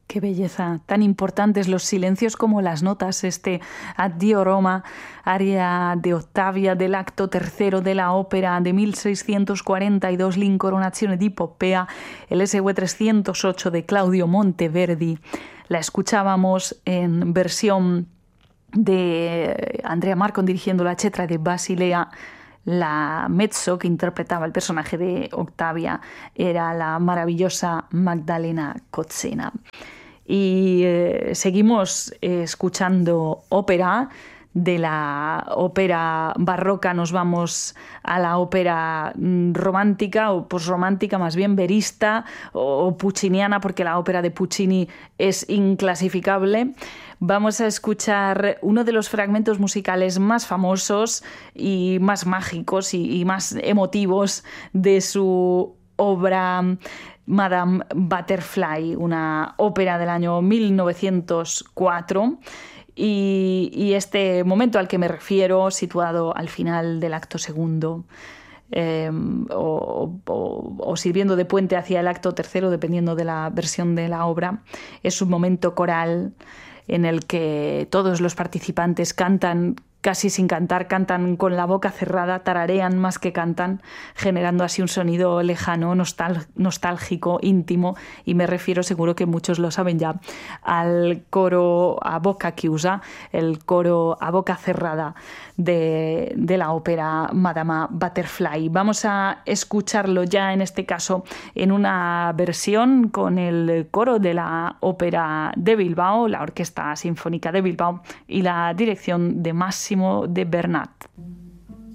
Qué belleza, tan importantes los silencios como las notas. Este Addio Roma, aria de Ottavia del acto tercero de la ópera de 1642, L'Incoronazione di Poppea, el SW 308 de Claudio Monteverdi. La escuchábamos en versión de Andrea Marcon dirigiendo la Cetra de Basilea. La mezzo que interpretaba el personaje de Octavia era la maravillosa Magdalena Kotzena. Y seguimos escuchando ópera. De la ópera barroca nos vamos a la ópera romántica o posromántica, más bien verista o pucciniana, porque la ópera de Puccini es inclasificable. Vamos a escuchar uno de los fragmentos musicales más famosos y más mágicos y más emotivos de su obra Madame Butterfly, una ópera del año 1904. Y este momento al que me refiero, situado al final del acto segundo, o sirviendo de puente hacia el acto tercero, dependiendo de la versión de la obra, es un momento coral en el que todos los participantes cantan casi sin cantar, cantan con la boca cerrada, tararean más que cantan, generando así un sonido lejano, nostálgico, íntimo, y me refiero, seguro que muchos lo saben ya, al coro a boca chiusa, el coro a boca cerrada de la ópera Madame Butterfly. Vamos a escucharlo ya, en este caso, en una versión con el coro de la ópera de Bilbao, la Orquesta Sinfónica de Bilbao y la dirección de Massimo de Bernat.